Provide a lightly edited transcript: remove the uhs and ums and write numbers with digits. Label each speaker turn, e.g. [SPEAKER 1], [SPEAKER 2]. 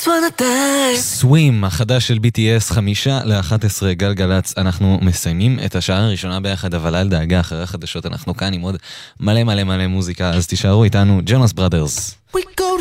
[SPEAKER 1] סווים, החדש של BTS, 10:55, גלגלץ. אנחנו מסיימים את השעה הראשונה ביחד, אבל אל דאגה, אחרי החדשות אנחנו כאן עם עוד מלא מוזיקה, אז תישארו איתנו, ג'ונס בראדרס. We go